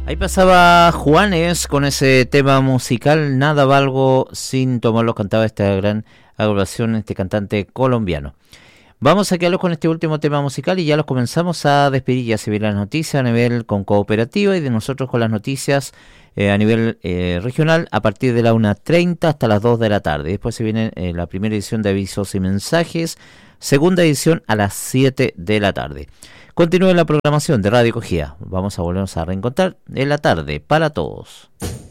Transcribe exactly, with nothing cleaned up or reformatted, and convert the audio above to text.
Ahí pasaba Juanes con ese tema musical, Nada Valgo Sin Tomarlo, cantaba esta gran agrupación, este cantante colombiano. Vamos a quedarlos con este último tema musical y ya los comenzamos a despedir. Ya se vienen las noticias a nivel con cooperativa y de nosotros con las noticias eh, a nivel eh, regional a partir de la una treinta hasta las dos de la tarde. Después se viene eh, la primera edición de avisos y mensajes, segunda edición a las siete de la tarde. Continúe la programación de Radio Cogía. Vamos a volvernos a reencontrar en la tarde para todos.